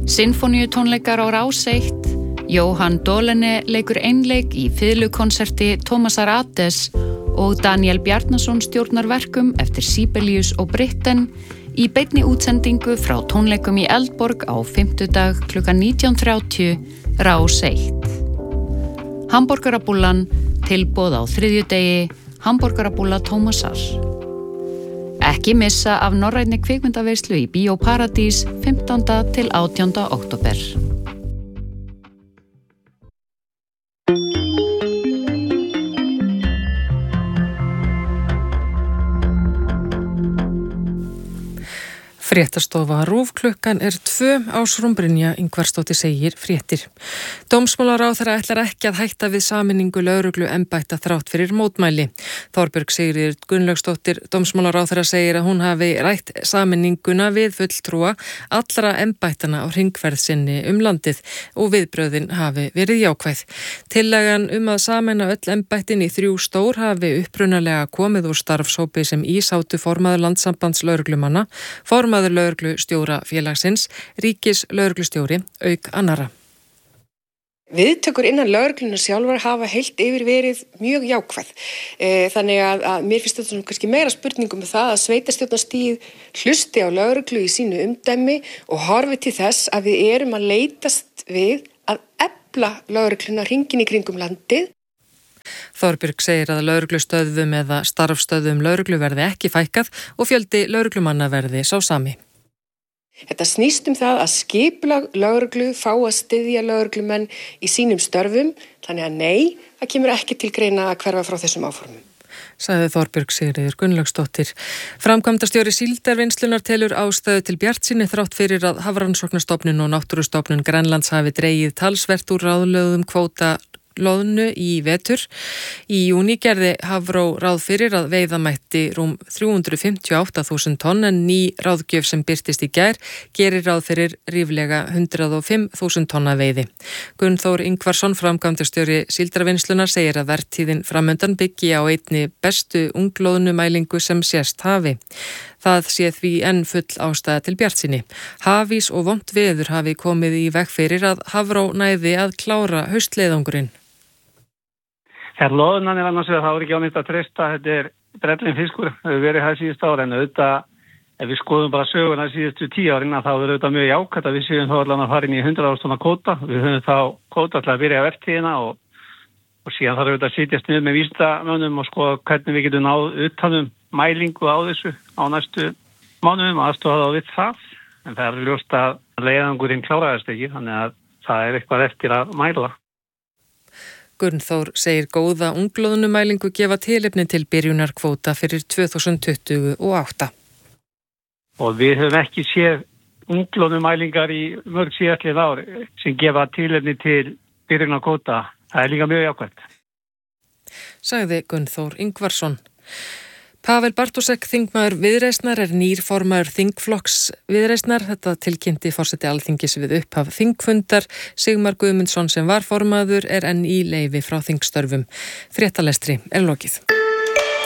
Sinfóníutónleikar á Rás 1, Jóhann Dolene leikur einleik í fiðlukonserti Tómasar Ades og Daniel Bjarnason stjórnar verkum eftir Sibelius og Britten í beinni útsendingu frá tónleikum í Eldborg á fimmtudag klukkan 19:30, Rás 1. Hamborgarabúllan, tilboð á þriðjudegi, hamborgarabúlla Tómasar. Ekki missa af norrænni kvikmyndaveislu í Bíó Paradís 15. til 18. október. Fréttastofa RÚV klukkan 2 Ásrún Brynja Ingvarsdóttir segir fréttir. Dómsmálaráðherra ætlar ekki að hætta við sameiningu lögregluembætta þrátt fyrir mótmæli. Þorbjörg Sigríður Gunnlaugsdóttir dómsmálaráðherra segir að hún hafi rætt sameininguna við fulltrúa allra embættana á hringferð sinni landið og viðbrögðin hafi verið jákvæð. Tillagan að sameina öll embættin í 3 stór hafi upprunalega komið úr starfshópi sem í sátu formaður Landssambands lögreglumanna, formaður lögreglustjóra félagsins, ríkislögreglustjóri auk annarra. Viðtökur innan lögreglunnar sjálfar hafa heilt yfir verið mjög jákvæð. Þannig að mér finnst þetta kannski meira spurningum með það að sveitarstjórnarstigið hlusti á lögreglu í sínu umdæmi og horfi til þess að við erum að leitast við að efla lögregluna hringinn í kringum landið. Þorbjörg segir að lögreglustöðvum eða starfstöðvum lögreglu verði ekki fækkað og fjöldi lögreglumanna verði sá sami. Þetta snýst það að skipulag lögreglu fá að styðja lögreglumenn í sínum störfum, þannig að nei, það kemur ekki til greina að hverfa frá þessum áformum. Sagði Þorbjörg Sigríður Gunnlaugsdóttir. Framkvæmdastjóri Síldarvinnslunnar telur ástæðu til bjartsýni þrátt fyrir að Hafrannsóknastofnun og Náttúrustofnun Grænlands hafi dregið talsvert úr ráðlögðum kvóta loðnu í vetur. Í júní gerði Hafró ráð fyrir að veiða mætti rúm 358.000 tonn en ný ráðgjöf sem birtist í gær gerir ráð fyrir ríflega 105.000 tonna veiði. Gunnþór Ingvarsson, framkvæmdastjóri Síldarvinnslunnar, segir að vertíðin framöndan byggi á einni bestu unglóðnumælingu sem sést hafi. Það sé því enn full ástæða til bjartsýni. Hafís og vont veður hafi komið í veg fyrir að Hafró næði að klára haustleiðangurinn. Loðnan annars vegar, þá ekki ánýtt að treysta, þetta brellin fiskur, hefur verið það síðust ára, en auðvitað, ef við skoðum bara söguna síðustu 10 árin, þá er auðvitað mjög jákvætt að við séum þá allan að fara inn í 100.000 tonna kvóta. Við höfum þá kvóta til að byrja vertíðina og síðan þarf auðvitað að sitjast niður með vísindamönnum og skoða hvernig við getum náð utanum mælingu á þessu á næstu mánuðum og aðstoða þá við það. En það er ljóst að leiðangurinn kláraðist ekki, þannig að það er eitthvað eftir að mæla. Gunnþór segir góða unglóðnumælingu gefa tilefni til byrjunarkvóta fyrir 2028. Og við höfum ekki séð unglóðnumælingar í mörg síðastlið ár sem gefa tilefni til byrjunarkvóta. Það er líka mjög jákvætt. Sagði Gunnþór Ingvarsson. Pavel Bartósek, þingmaður Viðreisnar, er nýr formaður þingflokks Viðreisnar. Þetta tilkynnti forseti Alþingis við upphaf þingfundar. Sigmar Guðmundsson sem var formaður er enn í leyfi frá þingstörfum. Fréttalestri er lokið.